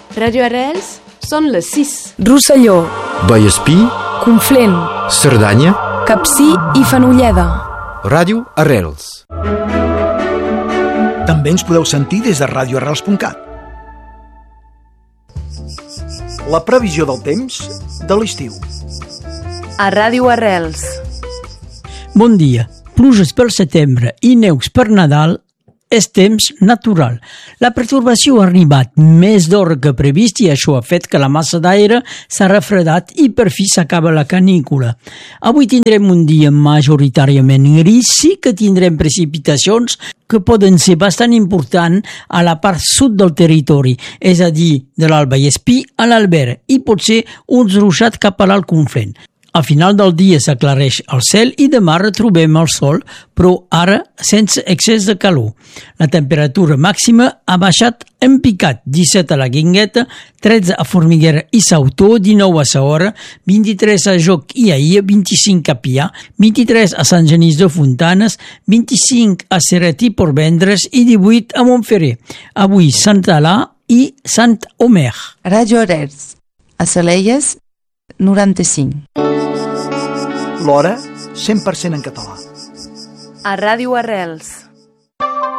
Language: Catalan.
Ràdio Arrels són les 6. Rosselló, Vallespí, Conflent, Cerdanya, Capcir i Fenolleda. Ràdio Arrels. També ens podeu sentir des de radioarrels.cat. La previsió del temps de l'estiu. A Ràdio Arrels. Bon dia. Pluges pel setembre i neus per Nadal és temps natural. La pertorbació ha arribat més d'hora que previst i això ha fet que la massa d'aire s'ha refredat i per fi s'acaba la canícula. Avui tindrem un dia majoritàriament gris, sí que tindrem precipitacions que poden ser bastant importants a la part sud del territori, és a dir, de l'Alt Vallespí a l'Albert, i potser uns ruixats cap a l'Alt Conflent. Al final del dia s'aclareix el cel i demà retrobem el sol, però ara sense excés de calor. La temperatura màxima ha baixat en picat, 17 a la Guingueta, 13 a Formiguera i Sautó, 19 a Sahora, 23 a Joc i Ahia, 25 a Pià, 23 a Sant Genís de Fontanes, 25 a Ceret i Portvendres i 18 a Montferrer. Avui Sant Alà i Sant Omer. Ràdio Arrels, a Salelles, 95. L'hora 100% en català. A Ràdio Arrels.